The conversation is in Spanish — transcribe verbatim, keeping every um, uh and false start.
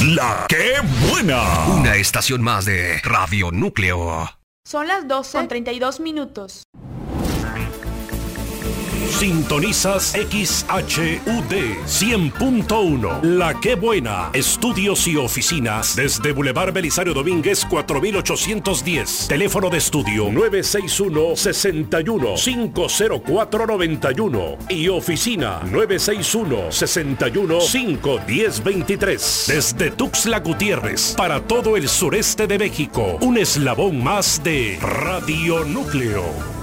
La que buena. Una estación más de Radio Núcleo. Son las doce con treinta y dos minutos. Sintonizas X H U D cien punto uno. La que buena. Estudios y oficinas desde Boulevard Belisario Domínguez cuatro mil ochocientos diez. Teléfono de estudio nueve seis uno, seis uno, cinco cero cuatro, nueve uno y oficina nueve seis uno, seis uno, cinco uno cero, dos tres. Desde Tuxtla Gutiérrez para todo el sureste de México. Un eslabón más de Radio Núcleo.